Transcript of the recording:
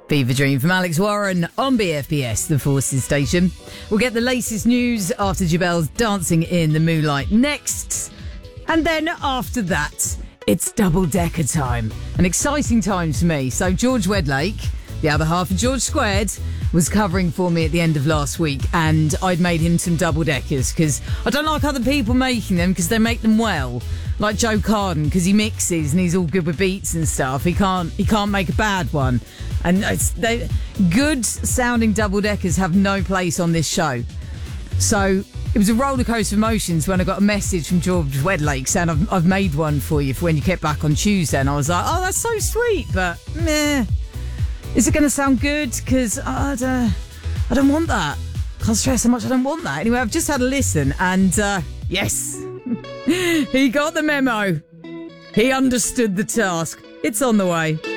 Fever Dream from Alex Warren on BFBS, the Forces station. We'll get the latest news after Jabel's Dancing in the Moonlight next. And then after that, it's double decker time. An exciting time to me. So George Wedlake, the other half of George Squared, was covering for me at the end of last week, and I'd made him some double deckers because I don't like other people making them because they make them well. Like Joe Carden, because he mixes and he's all good with beats and stuff. He can't make a bad one. And good sounding double deckers have no place on this show. So it was a roller coaster of emotions when I got a message from George Wedlake saying I've made one for you for when you get back on Tuesday. And I was like, oh, that's so sweet, but meh. Is it going to sound good? Because I don't want that. Can't stress how much I don't want that. Anyway, I've just had a listen and yes, he got the memo. He understood the task. It's on the way.